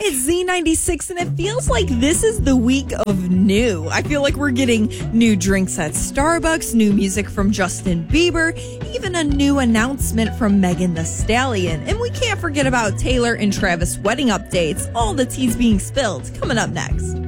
It's Z96, and it feels like this is the week of new. I feel like we're getting new drinks at Starbucks, new music from Justin Bieber, even a new announcement from Megan Thee Stallion. And we can't forget about Taylor and Travis' wedding updates. All the teas being spilled. Coming up next.